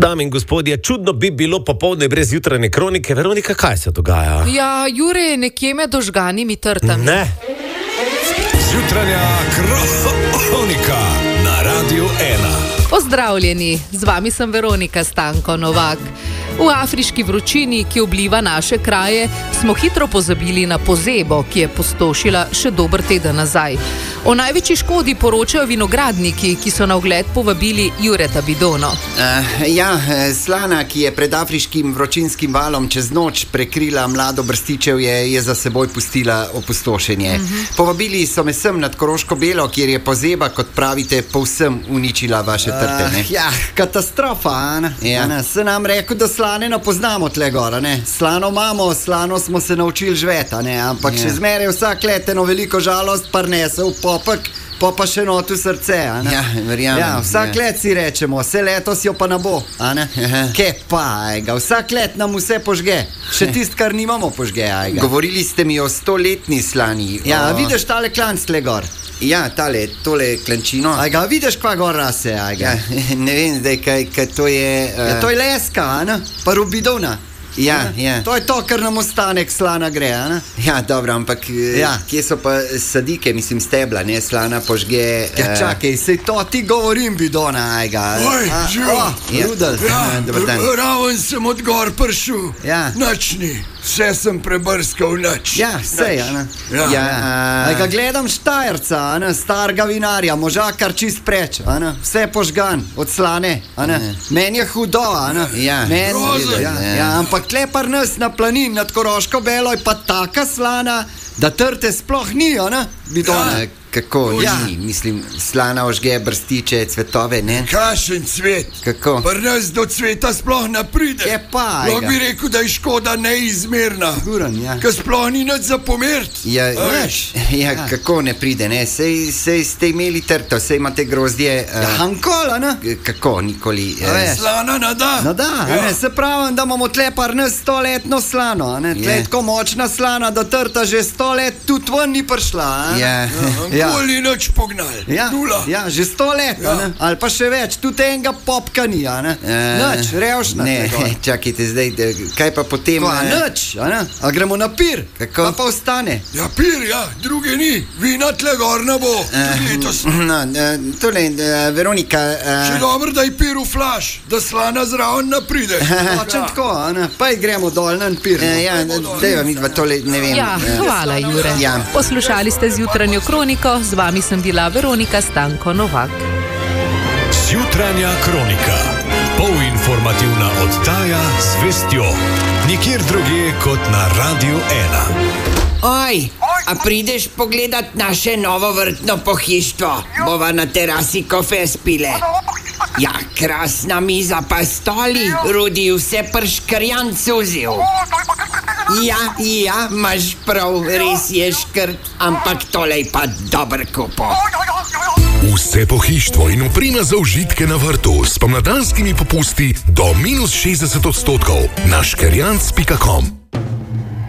Dame in gospodje, čudno bi bilo popoldne brez jutranje kronike. Veronika, kaj se dogaja? Ja, Jure je nekje med ožganimi trtami. Ne. Jutranja kronika na Radiu 1. Pozdravljeni, z vami sem Veronika Stanko Novak. V afriški vročini, ki obliva naše kraje, smo hitro pozabili na pozebo, ki je pustošila še dober teden nazaj. O največji škodi poročajo vinogradniki, ki so na ogled povabili Jureta Bidono. Slana, ki je pred afriškim vročinskim valom čez noč prekrila mlado brstičev, je za seboj pustila opustošenje. Povabili so me sem nad Koroško Belo, kjer je pozeba, kot pravite, povsem uničila vaše trte. Katastrofa, Ana. Ja. Se nam rekel, da slane ne poznamo tle gora, ne. Slano imamo, slano smo se naučili žveta, ne. Ampak še zmeraj vsak let eno veliko žalost parnese v popek, pa še not v srce, Ana. Ja, verjamem. Vsak let si rečemo, vse letos jo pa ne bo, Ana. Ke pa, ajga, vsak let nam vse požge. Še tist, kar nimamo, požge, ajga. Govorili ste mi o 100-letni slani. Ja, vidiš tale klanc tle gor? Ja, tole klančino. Ajga, vidiš kva gor rase, ajga? Ja, ne vem zdaj, kaj to je... To je leska, Ana, pa rubidona. Ja. To je to, kar nam ostane, slana gre, Ana. Ja, dobro, ampak kje so pa sadike, mislim stebla, ne, slana požge... Čakaj, sej to ti govorim, Bidona, ajga. Oj, živo. Rudel. Dobar dan. Raven sem od gor prišel. Ja. Načni. Vse sem prebrskal nač. Ja, sej, Ana. Ja. Gledam Štajerca, Ana, starega vinarja, možakar čist preč, Ana. Vse požgan, od slane, Ana. Meni je hudo, Ana. Ja. Ampak tle par nas na planin nad Koroško Belo je pa taka slana, da trte sploh ni, Ana, Bidona. Kako ni? Mislim, slana ožge brstiče, cvetove, ne? Kašen cvet. Kako? Pri nas do cveta sploh ne pride. Je pa, Lahko bi rekel, da je škoda neizmerna. Guran, ja. Ker sploh ni nič za pomert. Kako ne pride, ne? Sej ste imeli trto, sej imate grozdje... Hankola, ne? Kako, nikoli... Slana nada. Nada, ne, se pravim, da imamo tle par nas 100-letno slano, ne? Tle tako močna slana, da trta že 100 let tudi ven ni prišla, Nikoli nič pognal. Nula. Ja, že 100 let, ali pa še več, tudi enega popka ni, nič, revšna. Ne, čakajte zdaj, kaj pa potem... Nič, a gremo na pir, Kako? pa ostane. Ja, pir, druge ni. Vina tle gor ne bo. Letos. Tole, Veronika... Še dobro, da je pir v flaš, da slana zraven ne pride. Točen tako, pa gremo dol na pir. Dejva midva tole, ne vem... Ja, hvala, Jure. Poslušali ste z jutranjo kroniko, z vami sem bila Veronika Stanko Novak. Jutranja kronika. Polinformativna oddaja z vestjo. Nikjer drugje kot na Radiu 1. Oj, a prideš pogledat naše novo vrtno pohištvo? Bova na terasi kofe spile. Ja, krasna miza pa stoli, Rudi vse prškrjan suzil. Ja, imaš prav, res je škrt, ampak tole je pa dober kupo. Vse pohištvo in oprema za užitke na vrtu s pomladanskimi popusti do -60% na škerjanc.com.